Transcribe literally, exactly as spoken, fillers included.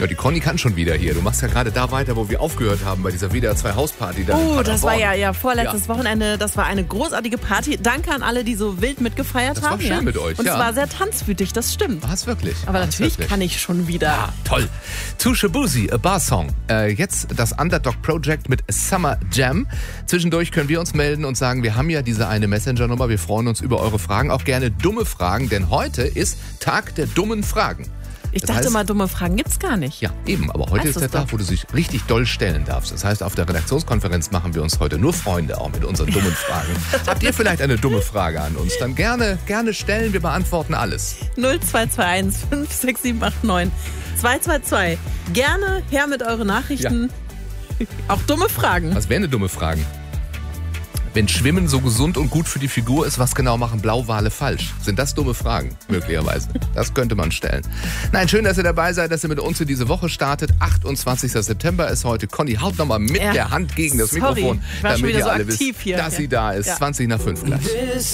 Ja, die Conny kann schon wieder hier. Du machst ja gerade da weiter, wo wir aufgehört haben, bei dieser W D R zwei Hausparty. Da Oh, das war ja, ja vorletztes ja. Wochenende. Das war eine großartige Party. Danke an alle, die so wild mitgefeiert das haben. Das war schön ja. mit euch, Und ja. es war sehr tanzwütig, das stimmt. War es wirklich. Aber War's natürlich wirklich. kann ich schon wieder. Ja, toll. To Shabuzi, a Bar Song. Äh, jetzt das Underdog Project mit Summer Jam. Zwischendurch können wir uns melden und sagen, wir haben ja diese eine Messenger-Nummer. Wir freuen uns über eure Fragen, auch gerne dumme Fragen, denn heute ist Tag der dummen Fragen. Ich Das dachte heißt, mal, dumme Fragen gibt's gar nicht. Ja, eben, aber heute Heißt ist der es doch. Tag, wo du dich richtig doll stellen darfst. Das heißt, auf der Redaktionskonferenz machen wir uns heute nur Freunde, auch mit unseren dummen Fragen. Habt ihr vielleicht eine dumme Frage an uns? Dann gerne, gerne stellen, wir beantworten alles. null zwei zwei eins fünf sechs sieben acht neun zwei zwei zwei. Gerne her mit euren Nachrichten. Auch dumme Fragen. Was wären denn dumme Fragen? Wenn Schwimmen so gesund und gut für die Figur ist, was genau machen Blauwale falsch? Sind das dumme Fragen, möglicherweise? Das könnte man stellen. Nein, schön, dass ihr dabei seid, dass ihr mit uns in diese Woche startet. achtundzwanzigster September ist heute. Conny, haut nochmal mit Ja. der Hand gegen das Sorry, Mikrofon, ich war schon damit wieder ihr so alle aktiv wisst, hier. dass Ja. sie da ist. Ja. zwanzig nach fünf gleich.